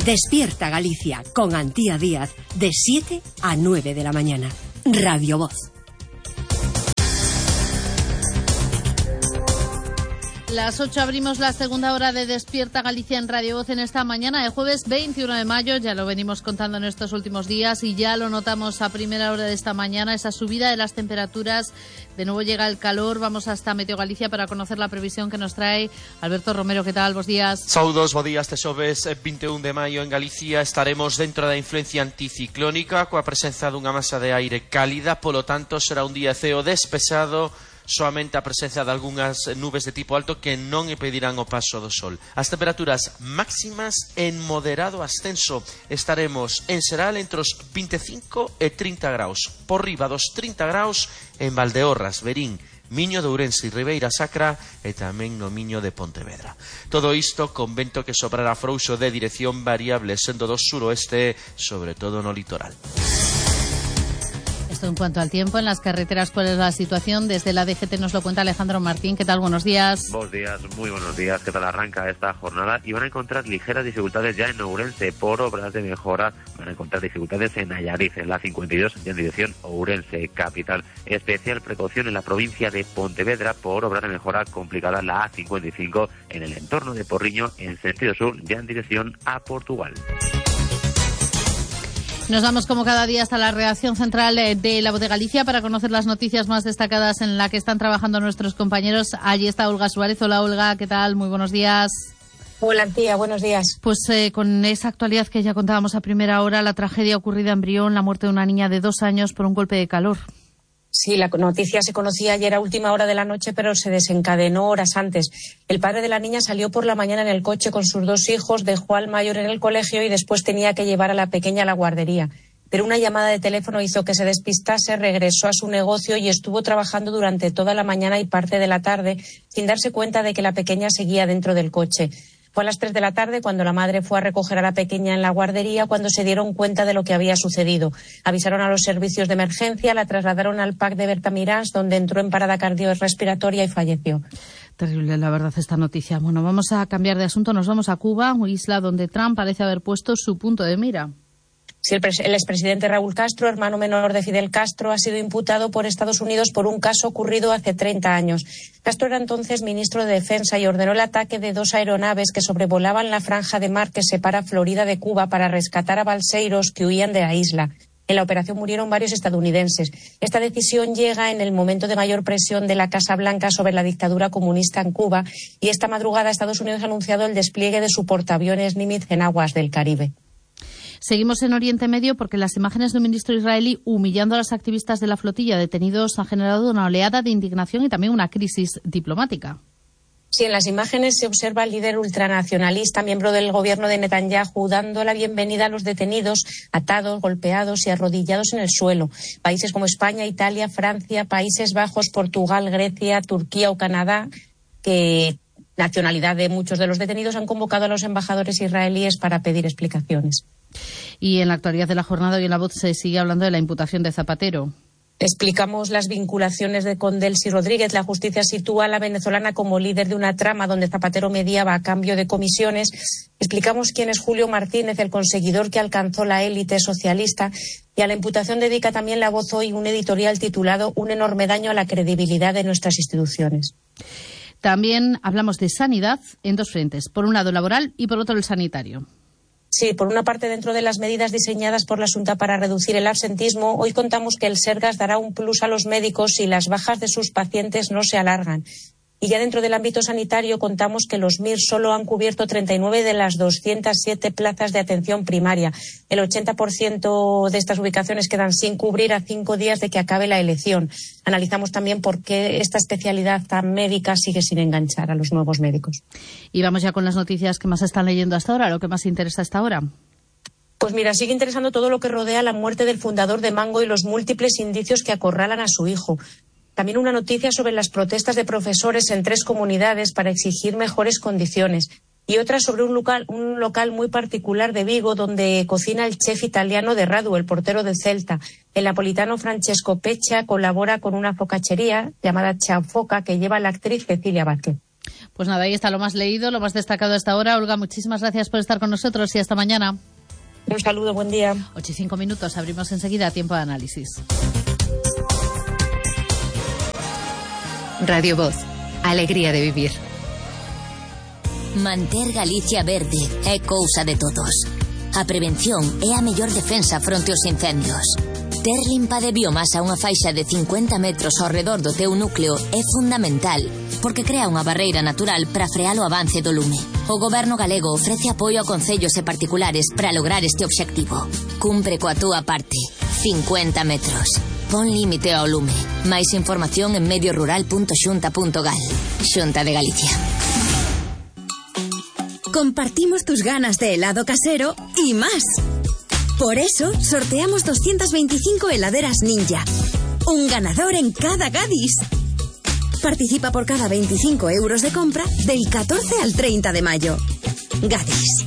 Despierta Galicia con Antía Díaz de 7 a 9 de la mañana. Radio Voz. Las 8 abrimos la segunda hora de Despierta Galicia en Radio Voz en esta mañana de jueves 21 de mayo. Ya lo venimos contando en estos últimos días y ya lo notamos a primera hora de esta mañana, esa subida de las temperaturas. De nuevo llega el calor. Vamos hasta Meteo Galicia para conocer la previsión que nos trae Alberto Romero. ¿Qué tal? Bos días. Saudos, bos días. Este xoves 21 de maio en Galicia estaremos dentro da influencia anticiclónica coa presenza dunha masa de aire cálida, polo tanto será un día ceo despexado, soamente a presencia de algunhas nubes de tipo alto que non impedirán o paso do sol. As temperaturas máximas en moderado ascenso. Estaremos en Seral entre os 25 e 30 graus. Por riba dos 30 graus en Valdeorras, Verín, Miño de Ourense e Ribeira Sacra e tamén no Miño de Pontevedra. Todo isto con vento que soprará frouxo de dirección variable sendo do suroeste, sobre todo no litoral. Esto en cuanto al tiempo, en las carreteras, ¿cuál es la situación? Desde la DGT nos lo cuenta Alejandro Martín. ¿Qué tal? Buenos días. Buenos días, muy buenos días. ¿Qué tal arranca esta jornada? Y van a encontrar ligeras dificultades ya en Ourense por obras de mejora. Van a encontrar dificultades en Nayarit, en la 52, en dirección Ourense, capital. Especial precaución en la provincia de Pontevedra por obras de mejora complicada la A55 en el entorno de Porriño, en sentido sur, ya en dirección a Portugal. Nos vamos como cada día hasta la redacción central de La Voz de Galicia para conocer las noticias más destacadas en la que están trabajando nuestros compañeros. Allí está Olga Suárez. Hola Olga, ¿qué tal? Muy buenos días. Hola tía, buenos días. Pues con esa actualidad que ya contábamos a primera hora, la tragedia ocurrida en Brión, la muerte de una niña de 2 años por un golpe de calor. Sí, la noticia se conocía ayer a última hora de la noche, pero se desencadenó horas antes. El padre de la niña salió por la mañana en el coche con sus 2 hijos, dejó al mayor en el colegio y después tenía que llevar a la pequeña a la guardería. Pero una llamada de teléfono hizo que se despistase, regresó a su negocio y estuvo trabajando durante toda la mañana y parte de la tarde, sin darse cuenta de que la pequeña seguía dentro del coche. Fue a las 3 de la tarde cuando la madre fue a recoger a la pequeña en la guardería cuando se dieron cuenta de lo que había sucedido. Avisaron a los servicios de emergencia, la trasladaron al PAC de Bertamirás, donde entró en parada cardiorrespiratoria y falleció. Terrible, la verdad, esta noticia. Bueno, vamos a cambiar de asunto, nos vamos a Cuba, una isla donde Trump parece haber puesto su punto de mira. Sí, el expresidente Raúl Castro, hermano menor de Fidel Castro, ha sido imputado por Estados Unidos por un caso ocurrido hace 30 años. Castro era entonces ministro de Defensa y ordenó el ataque de 2 aeronaves que sobrevolaban la franja de mar que separa Florida de Cuba para rescatar a balseiros que huían de la isla. En la operación murieron varios estadounidenses. Esta decisión llega en el momento de mayor presión de la Casa Blanca sobre la dictadura comunista en Cuba y esta madrugada Estados Unidos ha anunciado el despliegue de su portaaviones Nimitz en aguas del Caribe. Seguimos en Oriente Medio porque las imágenes de un ministro israelí humillando a los activistas de la flotilla detenidos han generado una oleada de indignación y también una crisis diplomática. Sí, en las imágenes se observa al líder ultranacionalista, miembro del gobierno de Netanyahu, dando la bienvenida a los detenidos, atados, golpeados y arrodillados en el suelo. Países como España, Italia, Francia, Países Bajos, Portugal, Grecia, Turquía o Canadá, que nacionalidad de muchos de los detenidos, han convocado a los embajadores israelíes para pedir explicaciones. Y en la actualidad de la jornada hoy en La Voz se sigue hablando de la imputación de Zapatero. Explicamos las vinculaciones con Delcy Rodríguez. La justicia sitúa a la venezolana como líder de una trama donde Zapatero mediaba a cambio de comisiones. Explicamos quién es Julio Martínez, el conseguidor que alcanzó la élite socialista. Y a la imputación dedica también La Voz hoy un editorial titulado Un enorme daño a la credibilidad de nuestras instituciones. También hablamos de sanidad en 2 frentes. Por un lado el laboral y por otro el sanitario. Sí, por una parte, dentro de las medidas diseñadas por la Xunta para reducir el absentismo, hoy contamos que el Sergas dará un plus a los médicos si las bajas de sus pacientes no se alargan. Y ya dentro del ámbito sanitario contamos que los MIR solo han cubierto 39 de las 207 plazas de atención primaria. El 80% de estas ubicaciones quedan sin cubrir a 5 días de que acabe la elección. Analizamos también por qué esta especialidad tan médica sigue sin enganchar a los nuevos médicos. Y vamos ya con las noticias que más están leyendo hasta ahora, lo que más interesa hasta ahora. Pues mira, sigue interesando todo lo que rodea la muerte del fundador de Mango y los múltiples indicios que acorralan a su hijo. También una noticia sobre las protestas de profesores en 3 comunidades para exigir mejores condiciones. Y otra sobre un local muy particular de Vigo donde cocina el chef italiano de Radu, el portero del Celta. El napolitano Francesco Peccia colabora con una focachería llamada Ciao Foca que lleva la actriz Cecilia Vázquez. Pues Pues nada, ahí está lo más leído, lo más destacado hasta ahora. Olga, muchísimas gracias por estar con nosotros y hasta mañana. Un saludo, buen día. 8:05, abrimos enseguida Tiempo de Análisis. Radio Voz, alegría de vivir. Manter Galicia verde é cousa de todos. A prevención é a mellor defensa fronte aos incendios. Ter limpa de biomasa unha faixa de 50 metros ao redor do teu núcleo é fundamental, porque crea unha barreira natural para frear o avance do lume. O Goberno galego ofrece apoio a concellos e particulares para lograr este obxectivo. Cumpre coa túa parte. 50 metros. Pon límite ao lume. Máis información en mediorural.xunta.gal. Xunta de Galicia. Compartimos tus ganas de helado casero y más. Por eso, sorteamos 225 heladeras Ninja. Un ganador en cada Gadis. Participa por cada 25 euros de compra del 14 al 30 de mayo. Gadis.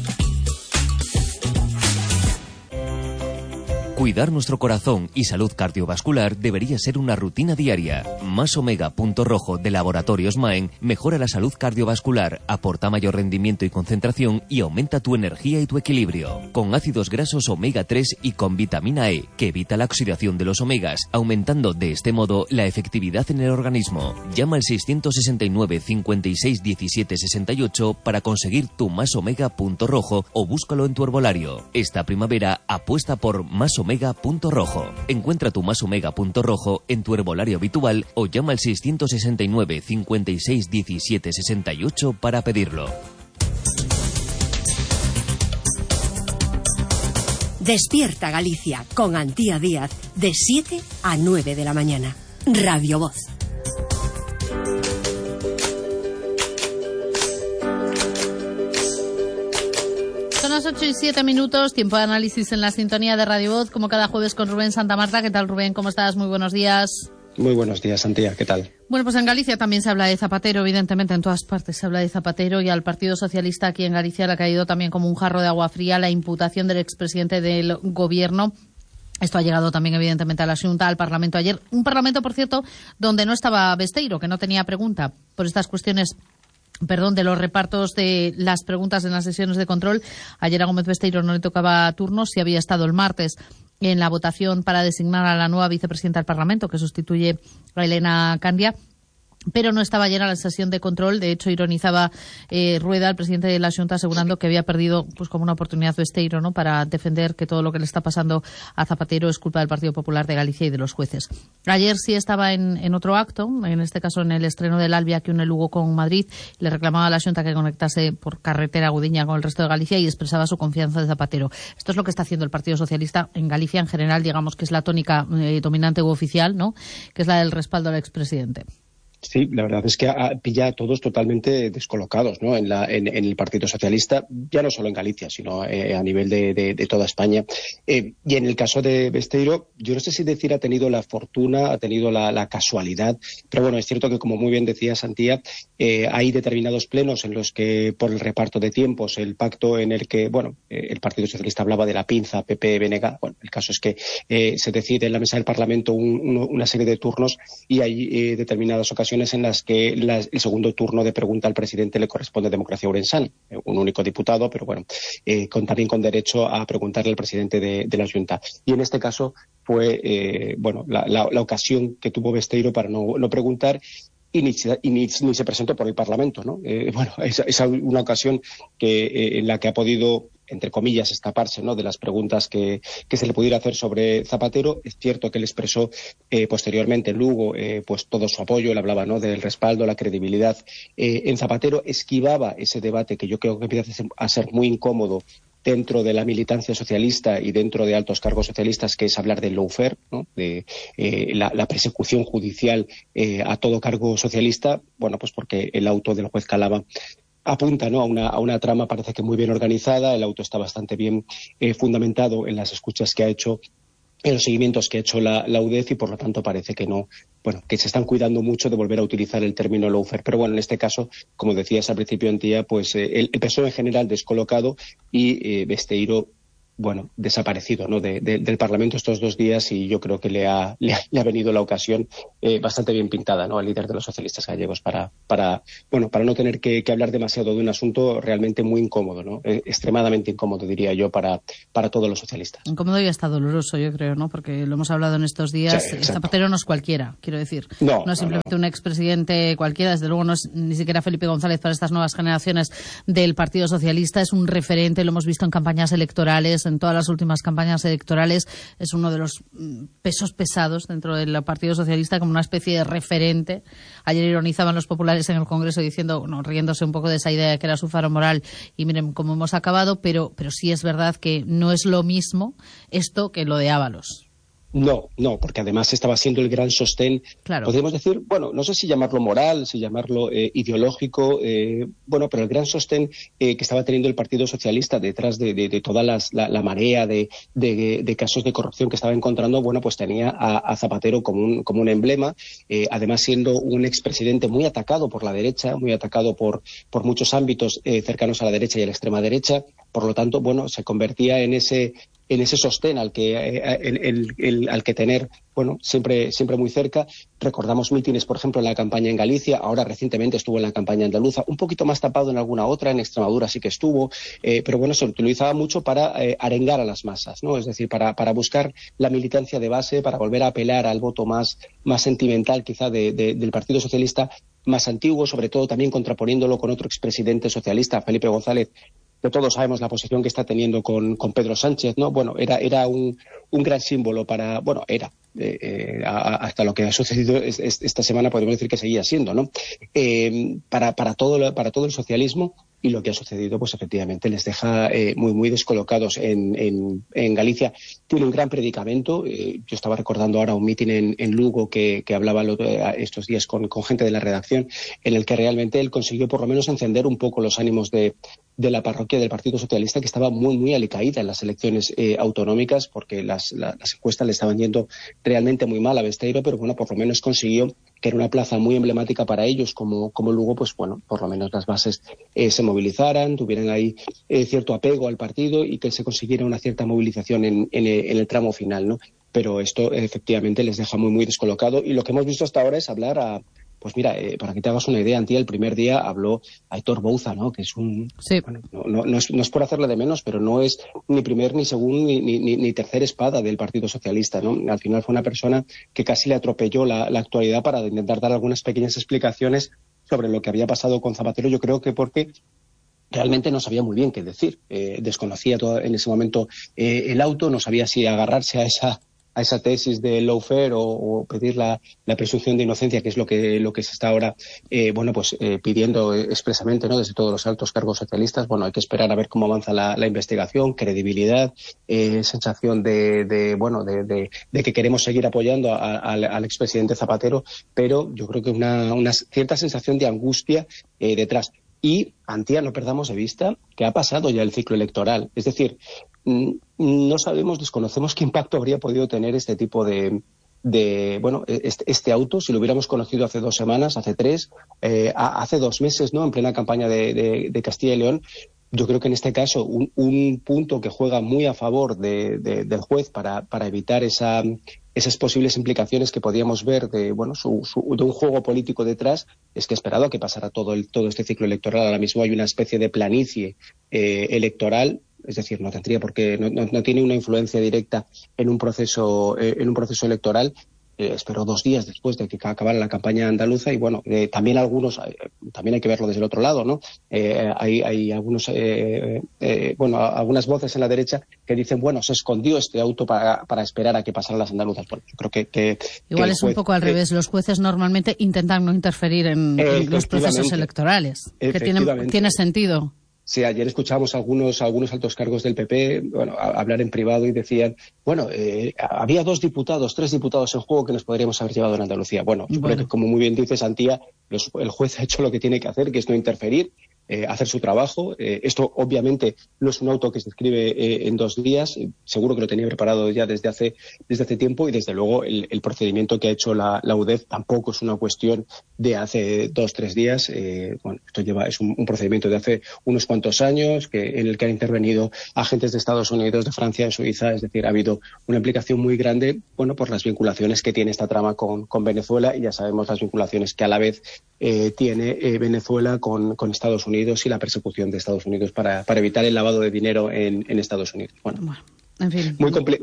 Cuidar nuestro corazón y salud cardiovascular debería ser una rutina diaria. Más Omega Punto Rojo de Laboratorios Maen mejora la salud cardiovascular, aporta mayor rendimiento y concentración y aumenta tu energía y tu equilibrio. Con ácidos grasos omega 3 y con vitamina E, que evita la oxidación de los omegas, aumentando de este modo la efectividad en el organismo. Llama al 669 56 17 68 para conseguir tu Más Omega Punto Rojo o búscalo en tu herbolario. Esta primavera apuesta por Más Omega Punto Rojo. Encuentra tu Más Omega Punto Rojo en tu herbolario habitual o llama al 669 56 17 68 para pedirlo. Despierta Galicia con Antía Díaz de 7 a 9 de la mañana. Radio Voz. Son las 8:07, tiempo de análisis en la sintonía de Radio Voz, como cada jueves con Rubén Santamarta. ¿Qué tal, Rubén? ¿Cómo estás? Muy buenos días. Muy buenos días, Antía. ¿Qué tal? Bueno, pues en Galicia también se habla de Zapatero, evidentemente en todas partes se habla de Zapatero, y al Partido Socialista aquí en Galicia le ha caído también como un jarro de agua fría la imputación del expresidente del Gobierno. Esto ha llegado también, evidentemente, a la Xunta, al Parlamento ayer. Un Parlamento, por cierto, donde no estaba Besteiro, que no tenía pregunta por estas cuestiones de los repartos de las preguntas en las sesiones de control. Ayer a Gómez Besteiro no le tocaba turno, si había estado el martes en la votación para designar a la nueva vicepresidenta del Parlamento, que sustituye a Elena Candia, pero no estaba ayer a la sesión de control. De hecho, ironizaba Rueda, el presidente de la Xunta, asegurando que había perdido pues como una oportunidad Besteiro, ¿no?, para defender que todo lo que le está pasando a Zapatero es culpa del Partido Popular de Galicia y de los jueces. Ayer sí estaba en otro acto, en este caso en el estreno del Albia, que une Lugo con Madrid. Le reclamaba a la Xunta que conectase por carretera Gudiña con el resto de Galicia y expresaba su confianza de Zapatero. Esto es lo que está haciendo el Partido Socialista en Galicia en general, digamos que es la tónica dominante u oficial, ¿no?, que es la del respaldo al expresidente. Sí, la verdad es que pilla a todos totalmente descolocados, ¿no?, en el Partido Socialista, ya no solo en Galicia, sino a nivel de toda España. Y en el caso de Besteiro, yo no sé si decir ha tenido la fortuna, ha tenido la casualidad, pero bueno, es cierto que, como muy bien decía Santía, hay determinados plenos en los que, por el reparto de tiempos, el pacto en el que, bueno, el Partido Socialista hablaba de la pinza PP-BNG, bueno, el caso es que se decide en la mesa del Parlamento una serie de turnos, y hay determinadas ocasiones en las que el segundo turno de pregunta al presidente le corresponde a Democracia Ourensana, un único diputado, pero bueno, también con derecho a preguntarle al presidente de la Xunta. Y en este caso fue la ocasión que tuvo Besteiro para no preguntar, y ni se presentó por el Parlamento, ¿no? Es una ocasión en la que ha podido, entre comillas, escaparse, ¿no?, de las preguntas que se le pudiera hacer sobre Zapatero. Es cierto que él expresó posteriormente en Lugo pues todo su apoyo. Él hablaba, ¿no?, del respaldo, la credibilidad en Zapatero. Esquivaba ese debate que yo creo que empieza a ser muy incómodo dentro de la militancia socialista y dentro de altos cargos socialistas, que es hablar del lawfare, ¿no?, de la persecución judicial a todo cargo socialista. Bueno, pues porque el auto del juez Calava apunta, ¿no?, a una trama, parece que muy bien organizada. El auto está bastante bien fundamentado en las escuchas que ha hecho, en los seguimientos que ha hecho la UDEF, y por lo tanto parece que no, bueno, que se están cuidando mucho de volver a utilizar el término lawfare. Pero bueno, en este caso, como decías al principio, Antía, pues el PSOE en general descolocado, y Besteiro, bueno, desaparecido, ¿no?, del Parlamento estos 2 días, y yo creo que le ha venido la ocasión bastante bien pintada, ¿no?, al líder de los socialistas gallegos para no tener que hablar demasiado de un asunto realmente muy incómodo, ¿no? Extremadamente incómodo, diría yo, para todos los socialistas. Incómodo y hasta doloroso, yo creo, ¿no? Porque lo hemos hablado en estos días. Sí, Zapatero no es cualquiera, quiero decir. No es simplemente un expresidente cualquiera, desde luego no es ni siquiera Felipe González para estas nuevas generaciones del Partido Socialista. Es un referente, lo hemos visto en campañas electorales, en todas las últimas campañas electorales. Es uno de los pesos pesados dentro del Partido Socialista, como una especie de referente. Ayer ironizaban los populares en el Congreso diciendo, riéndose un poco de esa idea de que era su faro moral, y miren cómo hemos acabado, pero sí es verdad que no es lo mismo esto que lo de Ábalos. No, porque además estaba siendo el gran sostén, claro. Podríamos decir, no sé si llamarlo moral, si llamarlo ideológico, pero el gran sostén que estaba teniendo el Partido Socialista detrás de toda la marea de casos de corrupción que estaba encontrando, pues tenía a Zapatero como un emblema, además siendo un expresidente muy atacado por la derecha, muy atacado por muchos ámbitos cercanos a la derecha y a la extrema derecha. Por lo tanto, se convertía en ese sostén al que tener, siempre muy cerca. Recordamos mítines, por ejemplo, en la campaña en Galicia, ahora recientemente estuvo en la campaña andaluza, un poquito más tapado en alguna otra, en Extremadura sí que estuvo, pero se utilizaba mucho para arengar a las masas, ¿no? Es decir, para buscar la militancia de base, para volver a apelar al voto más sentimental quizá del Partido Socialista, más antiguo, sobre todo también contraponiéndolo con otro expresidente socialista, Felipe González, que todos sabemos la posición que está teniendo con Pedro Sánchez, ¿no? Era un gran símbolo para, hasta lo que ha sucedido esta semana podemos decir que seguía siendo, ¿no? Para todo el socialismo, y lo que ha sucedido, efectivamente les deja muy descolocados en Galicia. Tiene un gran predicamento. Yo estaba recordando ahora un mitin en Lugo que hablaba estos días con gente de la redacción, en el que realmente él consiguió por lo menos encender un poco los ánimos de la parroquia del Partido Socialista, que estaba muy alicaída en las elecciones autonómicas, porque las encuestas le estaban yendo realmente muy mal a Besteiro, pero por lo menos consiguió que era una plaza muy emblemática para ellos, como Lugo, por lo menos las bases se movilizaran, tuvieran ahí cierto apego al partido y que se consiguiera una cierta movilización en el tramo final, ¿no? Pero esto efectivamente les deja muy descolocado, y lo que hemos visto hasta ahora es hablar para que te hagas una idea, Antía, el primer día habló Aitor Bouza, ¿no? Que es un... Sí. No es por hacerle de menos, pero no es ni primer, ni segundo, ni tercera espada del Partido Socialista, ¿no? Al final fue una persona que casi le atropelló la actualidad para intentar dar algunas pequeñas explicaciones sobre lo que había pasado con Zapatero. Yo creo que porque realmente no sabía muy bien qué decir. Desconocía en ese momento el auto, no sabía si agarrarse a esa tesis de lawfare o pedir la presunción de inocencia, que es lo que se está ahora pidiendo expresamente, ¿no?, desde todos los altos cargos socialistas. Hay que esperar a ver cómo avanza la investigación, credibilidad, sensación de que queremos seguir apoyando al expresidente Zapatero, pero yo creo que una cierta sensación de angustia detrás. Y, Antía, no perdamos de vista que ha pasado ya el ciclo electoral. Es decir, no sabemos, desconocemos qué impacto habría podido tener este tipo este auto, si lo hubiéramos conocido hace 2 semanas, hace 3, hace 2 meses, ¿no?, en plena campaña de Castilla y León. Yo creo que en este caso un punto que juega muy a favor del juez para evitar esas posibles implicaciones que podíamos ver de un juego político detrás, es que esperado a que pasara todo este ciclo electoral. Ahora mismo hay una especie de planicie electoral, es decir, no tendría por qué, no tiene una influencia directa en un proceso electoral. Espero 2 días después de que acabara la campaña andaluza, y también también hay que verlo desde el otro lado, ¿no? Hay algunas voces en la derecha que dicen, se escondió este auto para esperar a que pasaran las andaluzas. Yo creo que igual es un poco al revés. Los jueces normalmente intentan no interferir en los procesos electorales, que tiene sentido. Sí, ayer escuchamos a algunos altos cargos del PP hablar en privado y decían, había 3 diputados en juego que nos podríamos haber llevado en Andalucía. Yo creo que, como muy bien dices, Antía, el juez ha hecho lo que tiene que hacer, que es no interferir. hacer su trabajo. Esto obviamente no es un auto que se escribe en 2 días, seguro que lo tenía preparado ya desde hace tiempo, y desde luego el procedimiento que ha hecho la UDEF tampoco es una cuestión de hace 2-3 días. Esto es un procedimiento de hace unos cuantos años en el que han intervenido agentes de Estados Unidos, de Francia, de Suiza. Es decir, ha habido una implicación muy grande, por las vinculaciones que tiene esta trama con Venezuela, y ya sabemos las vinculaciones que a la vez tiene Venezuela con Estados Unidos y la persecución de Estados Unidos para evitar el lavado de dinero en Estados Unidos. Bueno, en fin.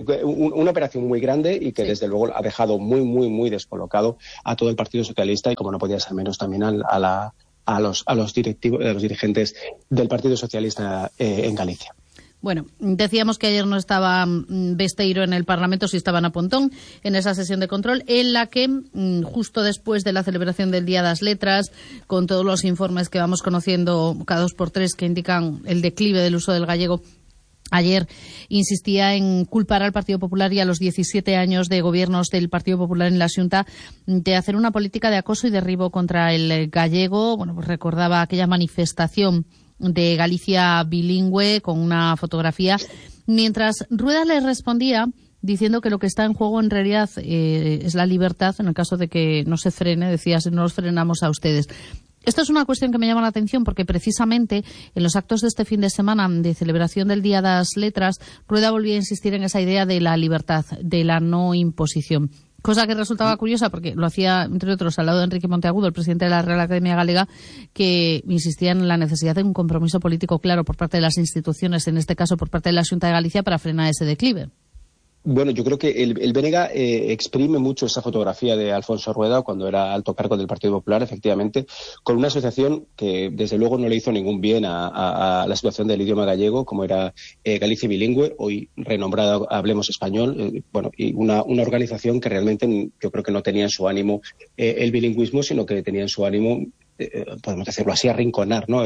Una operación muy grande y que desde luego ha dejado muy, muy, muy descolocado a todo el Partido Socialista, y como no podía ser menos también a los dirigentes del Partido Socialista en Galicia. Bueno, decíamos que ayer no estaba Besteiro en el Parlamento, sí estaba Ana Pontón en esa sesión de control, en la que justo después de la celebración del Día das Letras, con todos los informes que vamos conociendo cada 2x3 que indican el declive del uso del gallego, ayer insistía en culpar al Partido Popular y a los 17 años de gobiernos del Partido Popular en la Xunta de hacer una política de acoso y derribo contra el gallego. Bueno, pues recordaba aquella manifestación de Galicia bilingüe con una fotografía, mientras Rueda le respondía diciendo que lo que está en juego en realidad es la libertad en el caso de que no se frene, decía, si no los frenamos a ustedes. Esto es una cuestión que me llama la atención porque precisamente en los actos de este fin de semana de celebración del Día das Letras, Rueda volvía a insistir en esa idea de la libertad, de la no imposición. Cosa que resultaba curiosa porque lo hacía, entre otros, al lado de Enrique Monteagudo, el presidente de la Real Academia Galega, que insistía en la necesidad de un compromiso político claro por parte de las instituciones, en este caso por parte de la Xunta de Galicia, para frenar ese declive. Bueno, yo creo que el BNG exprime mucho esa fotografía de Alfonso Rueda cuando era alto cargo del Partido Popular, efectivamente, con una asociación que desde luego no le hizo ningún bien a la situación del idioma gallego, como era Galicia Bilingüe, hoy renombrada Hablemos Español, y una organización que realmente yo creo que no tenía en su ánimo el bilingüismo, sino que tenía en su ánimo, podemos decirlo así, arrinconar, ¿no?,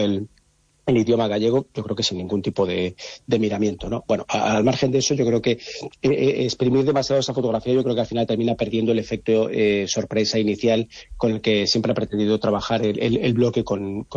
el idioma gallego, yo creo que sin ningún tipo de miramiento, ¿no? Bueno, al margen de eso, yo creo que exprimir demasiado esa fotografía, yo creo que al final termina perdiendo el efecto sorpresa inicial con el que siempre ha pretendido trabajar el bloque con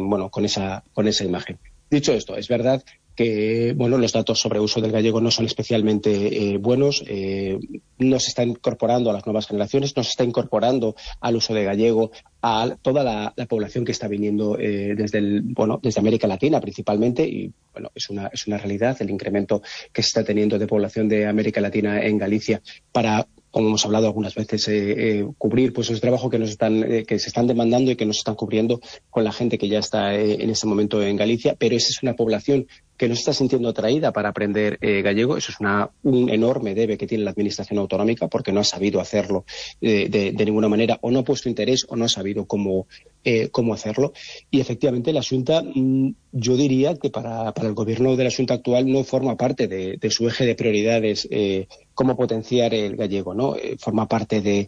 esa imagen. Dicho esto, es verdad que los datos sobre uso del gallego no son especialmente buenos, no se está incorporando a las nuevas generaciones, no se está incorporando al uso de gallego a toda la población que está viniendo desde América Latina principalmente, y es una realidad el incremento que se está teniendo de población de América Latina en Galicia para, como hemos hablado algunas veces, cubrir pues esos trabajos que se están demandando y que no se están cubriendo con la gente que ya está en ese momento en Galicia, pero esa es una población que no se está sintiendo atraída para aprender gallego. Eso es un enorme debe que tiene la Administración autonómica, porque no ha sabido hacerlo de ninguna manera, o no ha puesto interés, o no ha sabido cómo hacerlo. Y efectivamente la Xunta, yo diría que para el gobierno de la Xunta actual no forma parte de su eje de prioridades cómo potenciar el gallego, ¿no? Forma parte de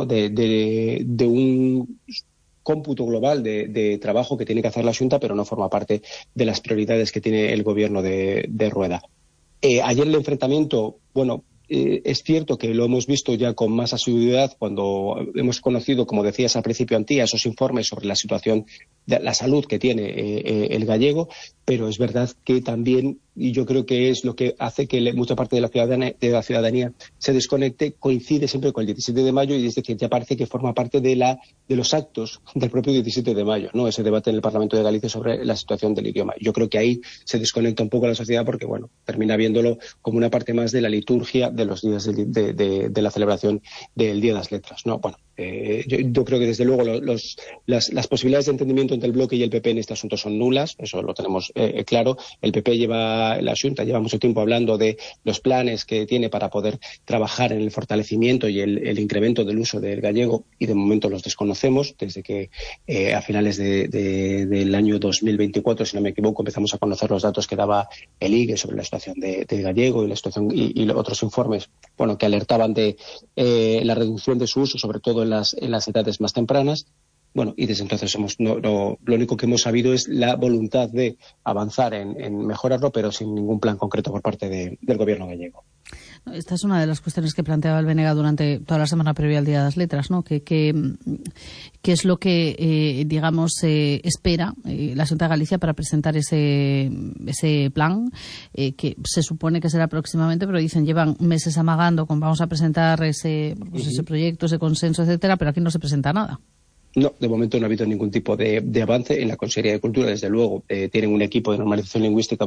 un cómputo global de trabajo que tiene que hacer la Xunta, pero no forma parte de las prioridades que tiene el gobierno de Rueda. Ayer el enfrentamiento, es cierto que lo hemos visto ya con más asiduidad cuando hemos conocido, como decías al principio, Antía, esos informes sobre la situación de la salud que tiene el gallego, pero es verdad que también, y yo creo que es lo que hace que mucha parte de la ciudadanía se desconecte, coincide siempre con el 17 de mayo, y es decir, ya parece que forma parte de los actos del propio 17 de mayo, ¿no? Ese debate en el Parlamento de Galicia sobre la situación del idioma. Yo creo que ahí se desconecta un poco la sociedad porque, termina viéndolo como una parte más de la liturgia de los días de la celebración del Día das Letras, ¿no? Yo creo que desde luego las posibilidades de entendimiento entre el bloque y el PP en este asunto son nulas, eso lo tenemos claro. El PP la Xunta lleva mucho tiempo hablando de los planes que tiene para poder trabajar en el fortalecimiento y el incremento del uso del gallego, y de momento los desconocemos desde que a finales del año 2024, si no me equivoco, empezamos a conocer los datos que daba el IGE sobre la situación del gallego y la situación y otros informes que alertaban de la reducción de su uso, sobre todo en las edades más tempranas. Y desde entonces lo único que hemos sabido es la voluntad de avanzar en mejorarlo, pero sin ningún plan concreto por parte del gobierno gallego. Esta es una de las cuestiones que planteaba el BNG durante toda la semana previa al Día de las Letras, ¿no? ¿Qué es lo que, espera la Xunta de Galicia para presentar ese plan, que se supone que será próximamente, pero dicen, llevan meses amagando con vamos a presentar ese proyecto, ese consenso, etcétera, pero aquí no se presenta nada. No, de momento no ha habido ningún tipo de avance. En la Consejería de Cultura, desde luego, tienen un equipo de normalización lingüística,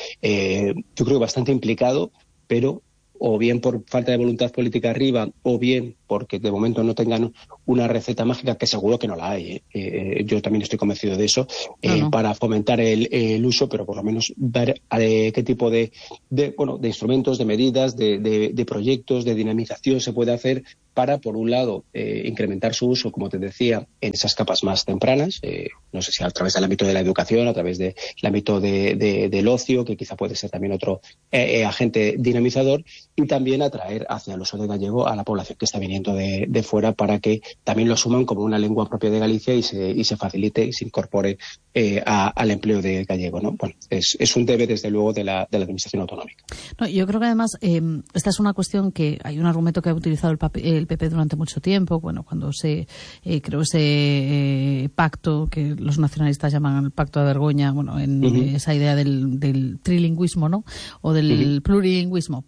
yo creo, bastante implicado, pero o bien por falta de voluntad política arriba, o bien porque de momento no tengan una receta mágica, que seguro que no la hay. Yo también estoy convencido de eso, para fomentar el uso, pero por lo menos ver qué tipo de instrumentos, de medidas, de proyectos, de dinamización se puede hacer para, por un lado, incrementar su uso, como te decía, en esas capas más tempranas, no sé si a través del ámbito de la educación, a través del ámbito del ocio, que quizá puede ser también otro agente dinamizador, y también atraer hacia el uso de gallego a la población que está viniendo de fuera, para que también lo asuman como una lengua propia de Galicia y se facilite y se incorpore al empleo de gallego, ¿no? Bueno, es un debe, desde luego, de la Administración autonómica. No, yo creo que además esta es una cuestión que hay un argumento que ha utilizado el PP durante mucho tiempo, cuando se creó esse pacto que los nacionalistas llaman el pacto de Vergoña, esa idea del trilingüismo, ¿no? O del plurilingüismo,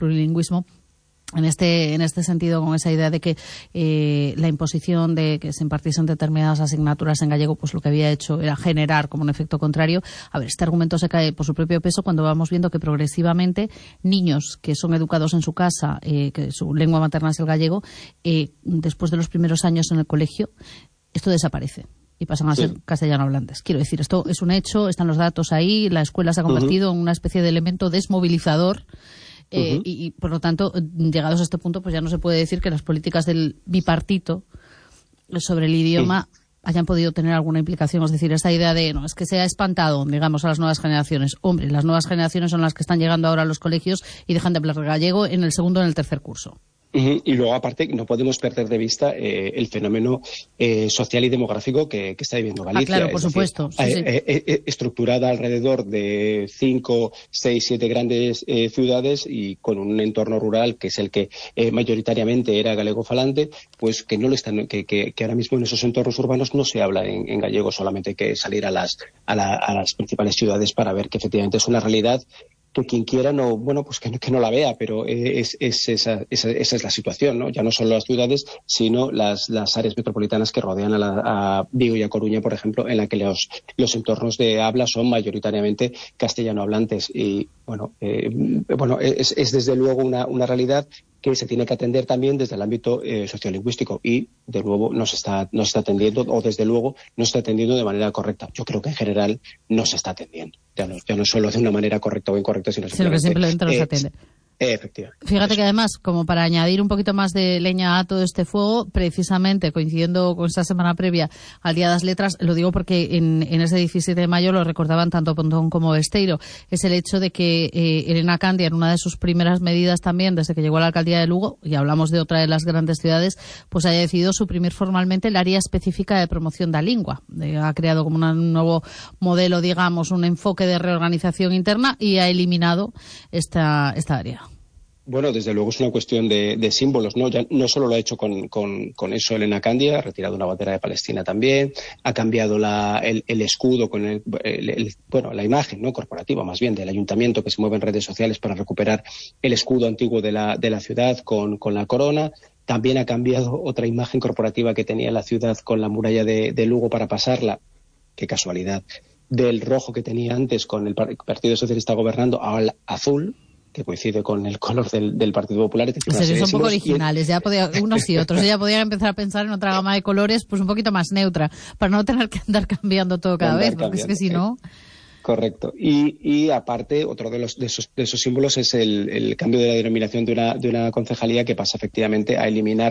en este sentido, con esa idea de que la imposición de que se impartiesen determinadas asignaturas en gallego, pues lo que había hecho era generar como un efecto contrario. A ver, este argumento se cae por su propio peso cuando vamos viendo que progresivamente niños que son educados en su casa, que su lengua materna es el gallego, después de los primeros años en el colegio, esto desaparece y pasan a ser castellano hablantes. Quiero decir, esto es un hecho, están los datos ahí, la escuela se ha convertido en una especie de elemento desmovilizador. Y por lo tanto, llegados a este punto, pues ya no se puede decir que las políticas del bipartito sobre el idioma hayan podido tener alguna implicación. Es decir, esa idea de, es que se ha espantado, digamos, a las nuevas generaciones. Hombre, las nuevas generaciones son las que están llegando ahora a los colegios y dejan de hablar gallego en el segundo o en el tercer curso. Y luego, aparte, no podemos perder de vista el fenómeno social y demográfico que está viviendo Galicia. Claro, por supuesto. Estructurada alrededor de 5, 6, 7 grandes ciudades, y con un entorno rural que es el que mayoritariamente era galegofalante, pues que no lo están, que ahora mismo en esos entornos urbanos no se habla en gallego, solamente hay que salir a las principales ciudades para ver que efectivamente es una realidad que quien quiera que no la vea, pero esa es la situación, ¿no? Ya no solo las ciudades, sino las áreas metropolitanas que rodean a Vigo y a Coruña, por ejemplo, en la que los entornos de habla son mayoritariamente castellano hablantes. Y es desde luego una realidad que se tiene que atender también desde el ámbito sociolingüístico, y de nuevo no se está atendiendo, o desde luego no se está atendiendo de manera correcta. Yo creo que en general no se está atendiendo, ya no solo de una manera correcta o incorrecta, sino que simplemente no se atiende. Efectivamente. Fíjate que además, como para añadir un poquito más de leña a todo este fuego, precisamente coincidiendo con esta semana previa al Día de las Letras, lo digo porque en ese 17 de mayo lo recordaban tanto Pontón como Besteiro, es el hecho de que Elena Candia, en una de sus primeras medidas también, desde que llegó a la alcaldía de Lugo, y hablamos de otra de las grandes ciudades, pues haya decidido suprimir formalmente el área específica de promoción da lingua. Ha creado como un nuevo modelo, digamos, un enfoque de reorganización interna, y ha eliminado esta área. Bueno, desde luego es una cuestión de símbolos, ¿no? Ya no solo lo ha hecho con eso Elena Candia, ha retirado una bandera de Palestina también, ha cambiado el escudo con la imagen, ¿no?, corporativa, más bien, del ayuntamiento, que se mueve en redes sociales para recuperar el escudo antiguo de la ciudad con la corona. También ha cambiado otra imagen corporativa que tenía la ciudad con la muralla de Lugo para pasarla, qué casualidad, del rojo que tenía antes con el Partido Socialista gobernando al azul, que coincide con el color del Partido Popular. Son un poco originales, unos y otros. Ya podían empezar a pensar en otra gama de colores, pues un poquito más neutra, para no tener que andar cambiando todo cada vez, porque es que si no... Correcto. Y aparte, otro de esos símbolos es el cambio de la denominación de una concejalía, que pasa efectivamente a eliminar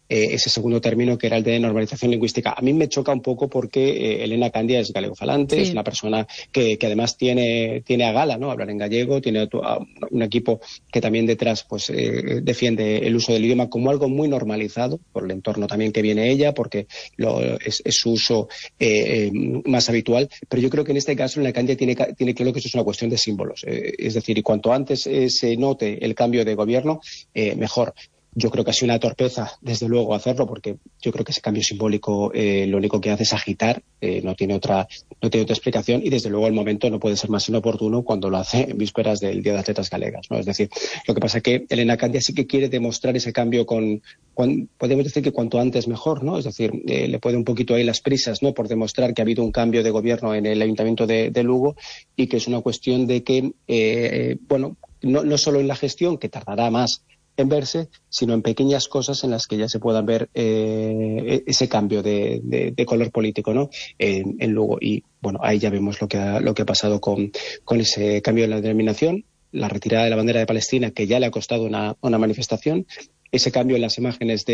ese segundo término que era el de normalización lingüística. A mí me choca un poco porque Elena Candia es galegofalante, es una persona que además tiene a gala, ¿no?, hablar en gallego, tiene un equipo que también detrás pues defiende el uso del idioma como algo muy normalizado por el entorno también que viene ella, porque es su uso más habitual. Pero yo creo que en este caso Elena Candia tiene claro que eso es una cuestión de símbolos. Es decir, y cuanto antes se note el cambio de gobierno, mejor. Yo creo que ha sido una torpeza, desde luego, hacerlo, porque yo creo que ese cambio simbólico lo único que hace es agitar, no tiene otra explicación, y desde luego el momento no puede ser más inoportuno cuando lo hace en vísperas del Día de Atletas Galegas, ¿no? Es decir, lo que pasa es que Elena Candia sí que quiere demostrar ese cambio podemos decir que cuanto antes mejor, ¿no? Es decir, le puede un poquito ahí las prisas, ¿no?, por demostrar que ha habido un cambio de gobierno en el Ayuntamiento de Lugo, y que es una cuestión de que, no solo en la gestión, que tardará más en verse, sino en pequeñas cosas en las que ya se pueda ver ese cambio de color político, ¿no?, en Lugo. Y bueno, ahí ya vemos lo que ha pasado con ese cambio en la denominación, la retirada de la bandera de Palestina, que ya le ha costado una manifestación, ese cambio en las imágenes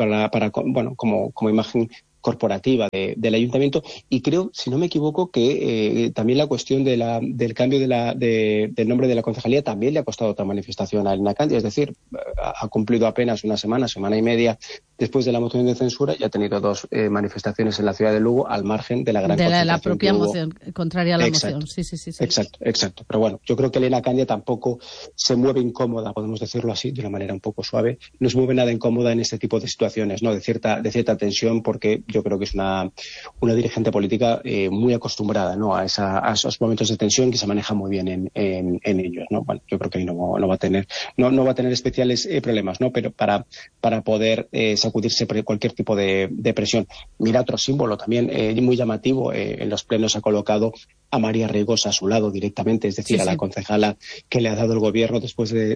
como imagen corporativa del ayuntamiento, y creo, si no me equivoco, que también la cuestión del cambio del nombre de la concejalía también le ha costado otra manifestación a Elena Candia. Es decir, ha cumplido apenas una semana y media después de la moción de censura, y ha tenido 2 manifestaciones en la ciudad de Lugo, al margen de la gran de la propia moción, contraria a la moción. Sí. Exacto. Pero bueno, yo creo que Elena Candia tampoco se mueve incómoda, podemos decirlo así, de una manera un poco suave, no se mueve nada incómoda en este tipo de situaciones, ¿no?, de cierta tensión, porque yo creo que es una dirigente política muy acostumbrada, ¿no?, a esos momentos de tensión, que se maneja muy bien en ellos, ¿no? Bueno, yo creo que ahí no va a tener especiales problemas, ¿no?, pero para poder sacudirse cualquier tipo de presión. Mira, otro símbolo también muy llamativo, en los plenos ha colocado a María Regosa a su lado directamente, es decir, a la concejala que le ha dado el gobierno después de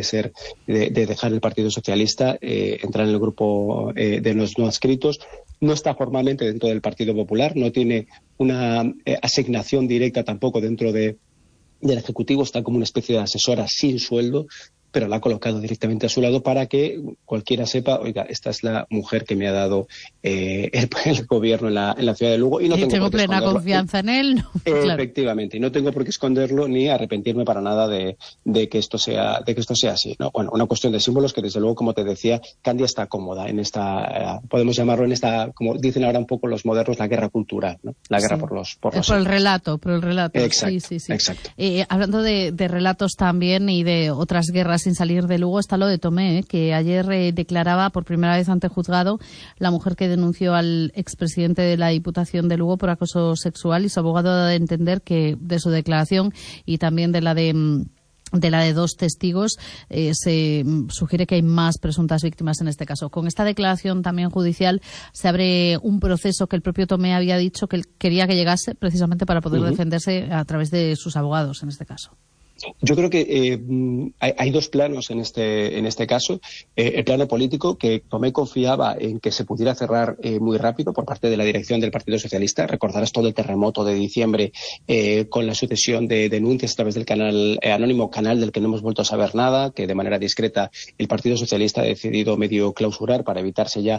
dejar el Partido Socialista, entrar en el grupo de los no adscritos. No está formalmente dentro del Partido Popular, no tiene una asignación directa tampoco dentro del Ejecutivo, está como una especie de asesora sin sueldo, pero la ha colocado directamente a su lado para que cualquiera sepa, oiga, esta es la mujer que me ha dado el gobierno en la ciudad de Lugo, y no tengo plena confianza en él. No, claro. Efectivamente, y no tengo por qué esconderlo ni arrepentirme para nada de que esto sea así, ¿no? Bueno, una cuestión de símbolos que, desde luego, como te decía, Candia está cómoda en esta, podemos llamarlo en esta, como dicen ahora un poco los modernos, la guerra cultural, ¿no? La guerra por el relato. Exacto, sí. Exacto. Hablando de relatos también y de otras guerras sin salir de Lugo, está lo de Tomé, que ayer declaraba por primera vez ante juzgado la mujer que denunció al expresidente de la Diputación de Lugo por acoso sexual, y su abogado ha dado a entender que de su declaración y también de la de 2 testigos, se sugiere que hay más presuntas víctimas en este caso. Con esta declaración también judicial se abre un proceso que el propio Tomé había dicho que él quería que llegase precisamente para poder defenderse a través de sus abogados en este caso. Yo creo que hay 2 planos en este caso. El plano político, que Tomé confiaba en que se pudiera cerrar muy rápido por parte de la dirección del Partido Socialista. Recordarás todo el terremoto de diciembre con la sucesión de denuncias a través del canal anónimo, canal del que no hemos vuelto a saber nada, que de manera discreta el Partido Socialista ha decidido medio clausurar para evitarse ya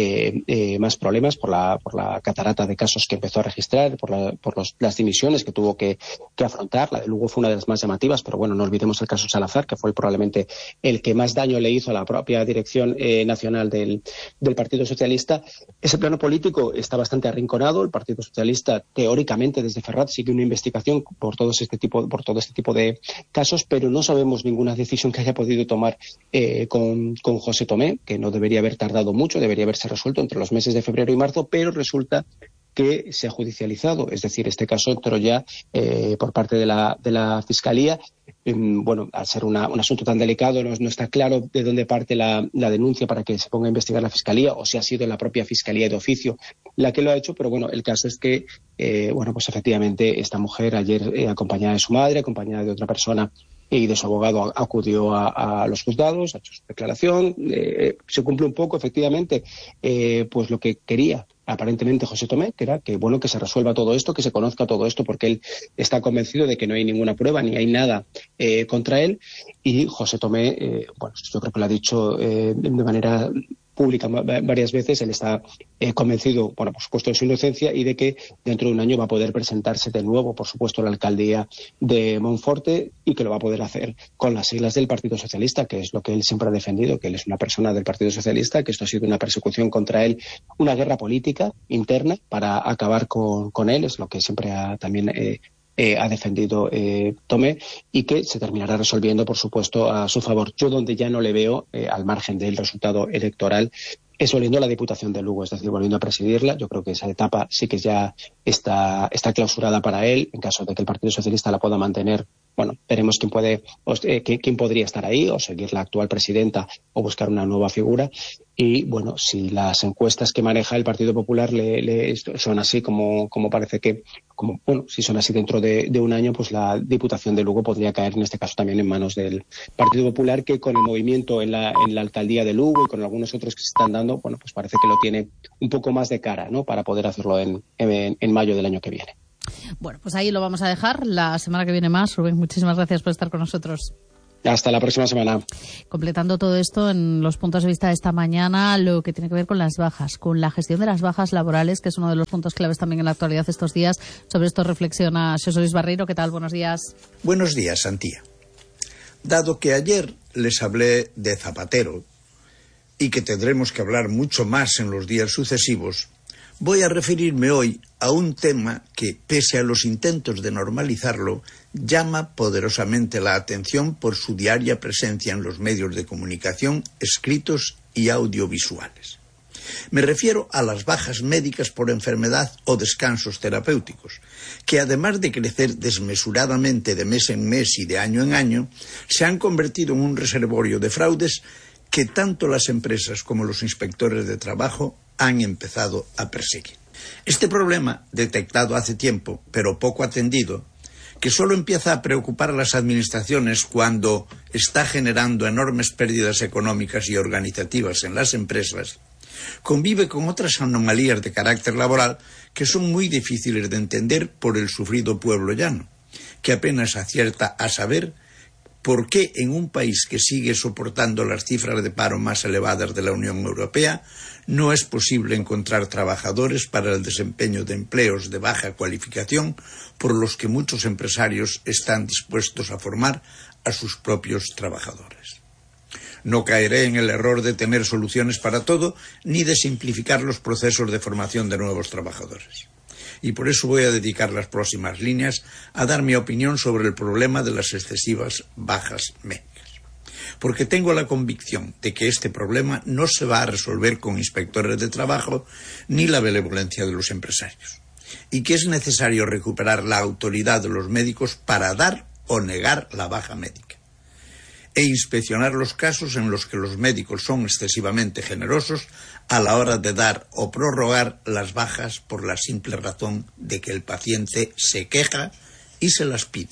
más problemas por la catarata de casos que empezó a registrar, por las dimisiones que tuvo que afrontar. La de Lugo fue una de las más llamativas, pero bueno, no olvidemos el caso Salazar, que fue probablemente el que más daño le hizo a la propia dirección nacional del Partido Socialista. Ese plano político está bastante arrinconado. El Partido Socialista, teóricamente, desde Ferrat, sigue una investigación por todo este tipo de casos, pero no sabemos ninguna decisión que haya podido tomar con José Tomé, que no debería haber tardado mucho, debería haberse resuelto entre los meses de febrero y marzo, pero resulta que se ha judicializado. Es decir, este caso entró ya por parte de la Fiscalía. Bueno, al ser un asunto tan delicado, no está claro de dónde parte la denuncia para que se ponga a investigar la Fiscalía, o si ha sido la propia Fiscalía de oficio la que lo ha hecho, pero bueno, el caso es que, pues efectivamente, esta mujer ayer, acompañada de su madre, acompañada de otra persona y de su abogado, acudió a los juzgados, ha hecho su declaración. Se cumple un poco, efectivamente, pues lo que quería aparentemente José Tomé, que era que se resuelva todo esto, que se conozca todo esto, porque él está convencido de que no hay ninguna prueba ni hay nada contra él. Y José Tomé, yo creo que lo ha dicho de manera pública varias veces, él está convencido, por supuesto, de su inocencia y de que dentro de un año va a poder presentarse de nuevo, por supuesto, a la alcaldía de Monforte, y que lo va a poder hacer con las siglas del Partido Socialista, que es lo que él siempre ha defendido, que él es una persona del Partido Socialista, que esto ha sido una persecución contra él, una guerra política interna para acabar con él, es lo que siempre ha defendido Tomé, y que se terminará resolviendo, por supuesto, a su favor. Yo donde ya no le veo, al margen del resultado electoral, es volviendo a la Diputación de Lugo, es decir, volviendo a presidirla. Yo creo que esa etapa sí que ya está clausurada para él. En caso de que el Partido Socialista la pueda mantener, bueno, veremos quién podría estar ahí, o seguir la actual presidenta, o buscar una nueva figura. Y bueno, si las encuestas que maneja el Partido Popular son así como parece que, si son así dentro de un año, pues la Diputación de Lugo podría caer en este caso también en manos del Partido Popular, que con el movimiento en la alcaldía de Lugo y con algunos otros que se están dando, bueno, pues parece que lo tiene un poco más de cara, ¿no?, para poder hacerlo en mayo del año que viene. Bueno, pues ahí lo vamos a dejar. La semana que viene más. Rubén, muchísimas gracias por estar con nosotros. Hasta la próxima semana. Completando todo esto en los puntos de vista de esta mañana, lo que tiene que ver con las bajas, con la gestión de las bajas laborales, que es uno de los puntos claves también en la actualidad estos días. Sobre esto reflexiona Xosé Luis Barreiro. ¿Qué tal? Buenos días. Buenos días, Antía. Dado que ayer les hablé de Zapatero y que tendremos que hablar mucho más en los días sucesivos, voy a referirme hoy a un tema que, pese a los intentos de normalizarlo, llama poderosamente la atención por su diaria presencia en los medios de comunicación escritos y audiovisuales. Me refiero a las bajas médicas por enfermedad o descansos terapéuticos, que además de crecer desmesuradamente de mes en mes y de año en año, se han convertido en un reservorio de fraudes que tanto las empresas como los inspectores de trabajo han empezado a perseguir. Este problema, detectado hace tiempo, pero poco atendido, que solo empieza a preocupar a las administraciones cuando está generando enormes pérdidas económicas y organizativas en las empresas, convive con otras anomalías de carácter laboral que son muy difíciles de entender por el sufrido pueblo llano, que apenas acierta a saber por qué en un país que sigue soportando las cifras de paro más elevadas de la Unión Europea no es posible encontrar trabajadores para el desempeño de empleos de baja cualificación por los que muchos empresarios están dispuestos a formar a sus propios trabajadores. No caeré en el error de tener soluciones para todo ni de simplificar los procesos de formación de nuevos trabajadores. Y por eso voy a dedicar las próximas líneas a dar mi opinión sobre el problema de las excesivas bajas médicas. Porque tengo la convicción de que este problema no se va a resolver con inspectores de trabajo ni la benevolencia de los empresarios, y que es necesario recuperar la autoridad de los médicos para dar o negar la baja médica, e inspeccionar los casos en los que los médicos son excesivamente generosos a la hora de dar o prorrogar las bajas por la simple razón de que el paciente se queja y se las pide.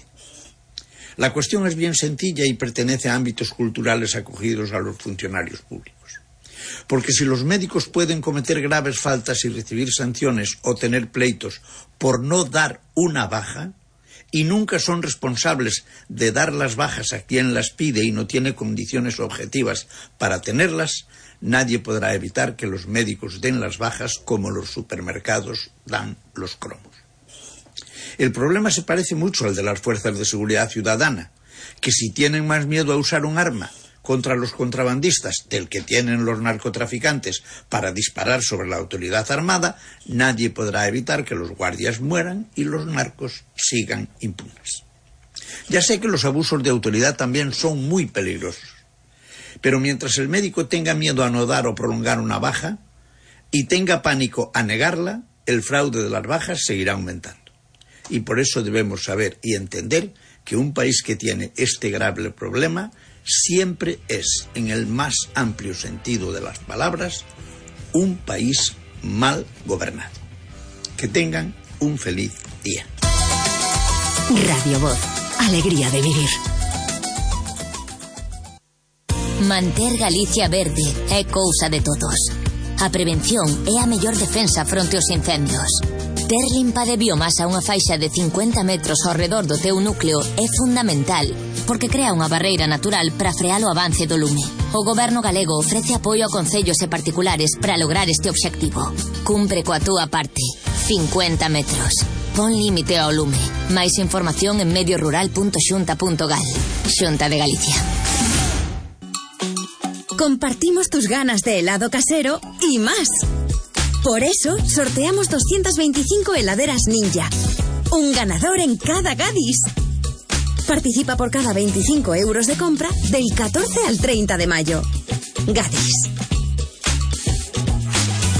La cuestión es bien sencilla y pertenece a ámbitos culturales acogidos a los funcionarios públicos. Porque si los médicos pueden cometer graves faltas y recibir sanciones o tener pleitos por no dar una baja, y nunca son responsables de dar las bajas a quien las pide y no tiene condiciones objetivas para tenerlas, nadie podrá evitar que los médicos den las bajas como los supermercados dan los cromos. El problema se parece mucho al de las fuerzas de seguridad ciudadana, que si tienen más miedo a usar un arma contra los contrabandistas del que tienen los narcotraficantes para disparar sobre la autoridad armada, nadie podrá evitar que los guardias mueran y los narcos sigan impunes. Ya sé que los abusos de autoridad también son muy peligrosos, pero mientras el médico tenga miedo a no dar o prolongar una baja y tenga pánico a negarla, el fraude de las bajas seguirá aumentando. Y por eso debemos saber y entender que un país que tiene este grave problema siempre es, en el más amplio sentido de las palabras, un país mal gobernado. Que tengan un feliz día. Radio Voz, alegría de vivir. Manter Galicia verde é cousa de todos. A prevención é a mellor defensa fronte aos incendios. Ter limpa de biomasa unha faixa de 50 metros ao redor do teu núcleo é fundamental porque crea unha barreira natural para frear o avance do lume. O Goberno galego ofrece apoio a concellos e particulares para lograr este obxectivo. Cumpre coa túa parte. 50 metros. Pon límite ao lume. Máis información en mediorural.xunta.gal. Xunta de Galicia. Compartimos tus ganas de helado casero y más. Por eso, sorteamos 225 heladeras Ninja. Un ganador en cada Gadis. Participa por cada 25 euros de compra del 14 al 30 de mayo. Gadis.